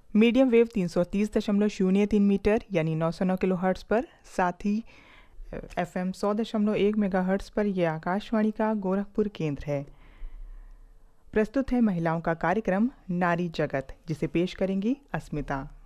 Medium wave 330.03 metre यानी 909 kilohertz पर, साथ ही FM 100.1 मेगाहर्ट्ज़ पर यह आकाशवाणी का गोरखपुर केंद्र है। प्रस्तुत है महिलाओं का कार्यक्रम नारी जगत, जिसे पेश करेंगी अस्मिता।